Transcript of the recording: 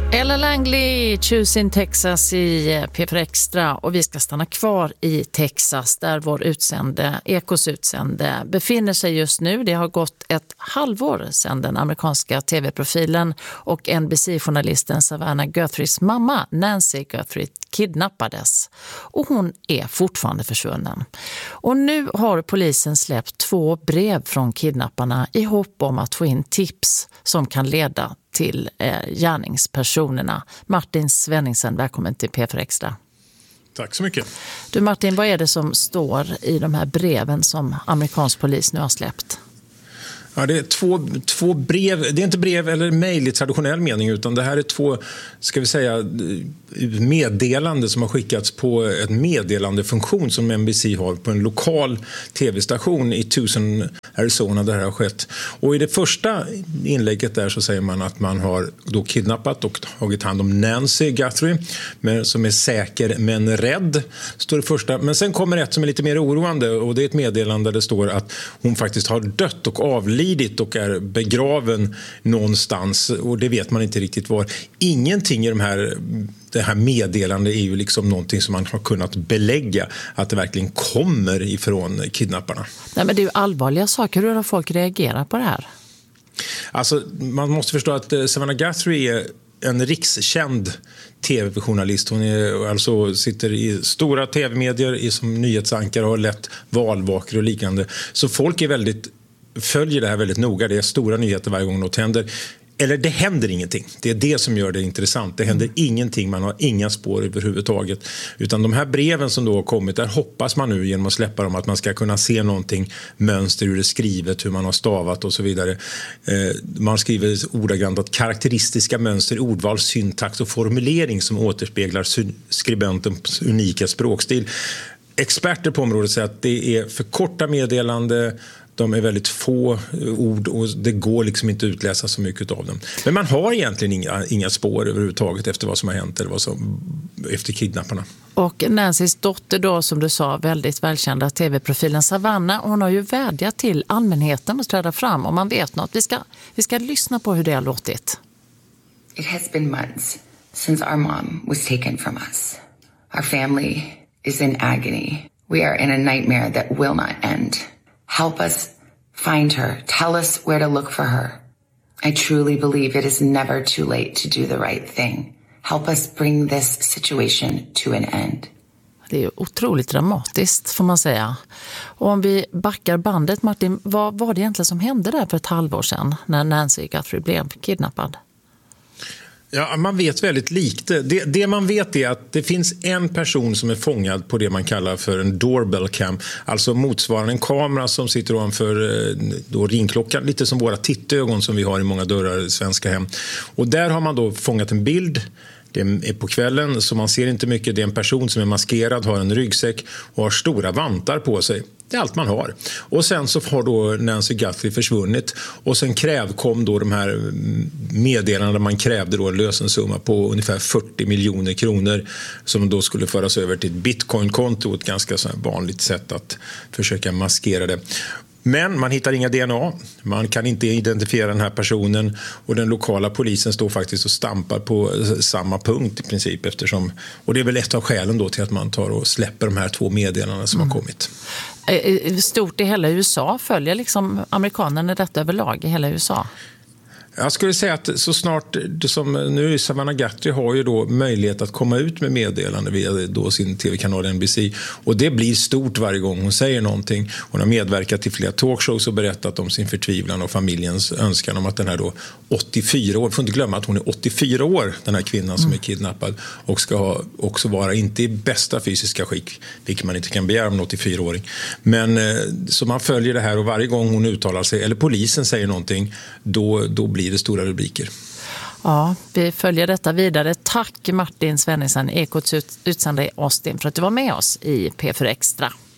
Ella Langley, Choosing Texas i P4 Extra, och vi ska stanna kvar i Texas där vår Ekos utsände befinner sig just nu. Det har gått ett halvår sedan den amerikanska tv-profilen och NBC-journalisten Savannah Guthries mamma Nancy Guthrie kidnappades, och hon är fortfarande försvunnen. Och nu har polisen släppt 2 brev från kidnapparna i hopp om att få in tips som kan leda till gärningspersonerna. Martin Svenningsen, välkommen till P4 Extra. Tack så mycket. Du Martin, vad är det som står i de här breven som amerikansk polis nu har släppt? Ja, det är två brev. Det är inte brev eller mejl i traditionell mening, utan det här är 2, ska vi säga, meddelande som har skickats på en meddelandefunktion som NBC har på en lokal tv-station i Tucson, Arizona, där det har skett. Och i det första inlägget där så säger man att man har då kidnappat och tagit hand om Nancy Guthrie, som är säker men rädd, står det första. Men sen kommer ett som är lite mer oroande, och det är ett meddelande där det står att hon faktiskt har dött och avlidit och är begraven någonstans, och det vet man inte riktigt var. Ingenting i det här meddelandet är ju liksom någonting som man har kunnat belägga att det verkligen kommer ifrån kidnapparna. Nej, men det är ju allvarliga saker. Hur har folk reagerat på det här? Alltså, man måste förstå att Savannah Guthrie är en rikskänd tv-journalist. Hon sitter i stora tv-medier som nyhetsankare och har lett valvakor och liknande. Så folk följer det här väldigt noga. Det är stora nyheter varje gång något händer. Eller det händer ingenting. Det är det som gör det intressant. Det händer ingenting, man har inga spår överhuvudtaget. Utan de här breven som då har kommit, där hoppas man nu genom att släppa dem att man ska kunna se någonting, mönster, hur det är skrivet, hur man har stavat och så vidare. Man skriver ordagrant att karaktäristiska mönster, ordval, syntax och formulering som återspeglar skribentens unika språkstil. Experter på området säger att det är för korta meddelande. De är väldigt få ord och det går liksom inte utläsa så mycket av dem. Men man har egentligen inga spår överhuvudtaget efter vad som har hänt eller efter kidnapparna. Och Nancys dotter då, som du sa, väldigt välkända tv-profilen Savannah, hon har ju vädjat till allmänheten att träda fram om man vet något. Vi ska lyssna på hur det har låtit. It has been months since our mom was taken from us. Our family is in agony. We are in a nightmare that will not end. Help us find her. Tell us where to look for her. I truly believe it is never too late to do the right thing. Help us bring this situation to an end. Det är ju otroligt dramatiskt, får man säga. Och om vi backar bandet, Martin, vad var det egentligen som hände där för ett halvår sedan när Nancy Guthrie blev kidnappad? Ja, man vet väldigt lite. Det man vet är att det finns en person som är fångad på det man kallar för en doorbell cam. Alltså motsvarande en kamera som sitter ovanför ringklockan. Lite som våra tittögon som vi har i många dörrar i svenska hem. Och där har man då fångat en bild. Det är på kvällen så man ser inte mycket. Det är en person som är maskerad, har en ryggsäck och har stora vantar på sig. Det är allt man har. Och sen så har då Nancy Guthrie försvunnit. Och sen kom då de här meddelandena där man krävde då en lösensumma på ungefär 40 miljoner kronor som då skulle föras över till ett bitcoin-konto. Ett ganska så här vanligt sätt att försöka maskera det. Men man hittar inga DNA, man kan inte identifiera den här personen och den lokala polisen står faktiskt och stampar på samma punkt i princip och det är väl ett av skälen då till att man tar och släpper de här 2 meddelandena som har kommit. Stort i hela USA, följer liksom amerikanerna detta överlag i hela USA? Jag skulle säga att så snart som nu Savannah Guthrie har ju då möjlighet att komma ut med meddelande via då sin tv-kanal NBC och det blir stort varje gång hon säger någonting. Hon har medverkat till flera talkshows och berättat om sin förtvivlan och familjens önskan om att den här då 84 år, får inte glömma att hon är 84 år, den här kvinnan som är kidnappad och ska också vara inte i bästa fysiska skick, vilket man inte kan begära om en 84-åring. Men så man följer det här och varje gång hon uttalar sig eller polisen säger någonting då blir det stora rubriker. Ja, vi följer detta vidare. Tack Martin Svenningsen, Ekots utsända i Austin, för att du var med oss i P4 Extra.